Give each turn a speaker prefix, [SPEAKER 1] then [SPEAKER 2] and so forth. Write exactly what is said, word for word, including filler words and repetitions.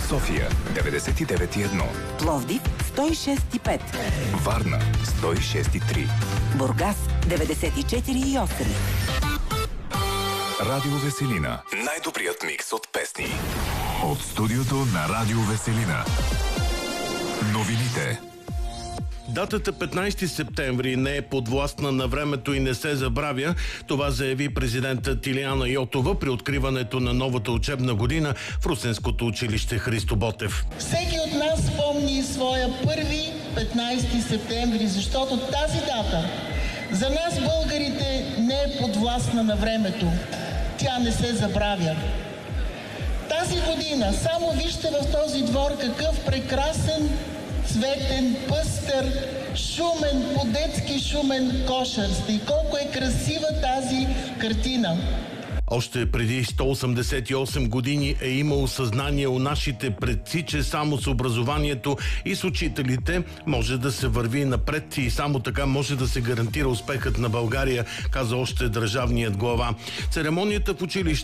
[SPEAKER 1] София деветдесет и девет и едно,
[SPEAKER 2] Пловдив сто и шест и пет,
[SPEAKER 1] Варна сто и шест и три,
[SPEAKER 2] Бургас деветдесет и четири и осем.
[SPEAKER 1] Радио Веселина. Най-добрият микс от песни. От студиото на Радио Веселина. Новините.
[SPEAKER 3] Датата петнайсети септември не е подвластна на времето и не се забравя. Това заяви президентът Илияна Йотова при откриването на новата учебна година в Русенското училище Христо Ботев.
[SPEAKER 4] Всеки от нас помни своя първи петнайсети септември, защото тази дата за нас, българите, не е подвластна на времето. Тя не се забравя. Тази година, само вижте в този двор какъв прекрасен, цветен, пъстър, шумен, по-детски шумен кошер сте и колко е красива тази картина.
[SPEAKER 3] Още преди сто осемдесет и осем години е имало съзнание у нашите предци, че само с образованието и с учителите може да се върви напред и само така може да се гарантира успехът на България, каза още държавният глава. Церемонията в училище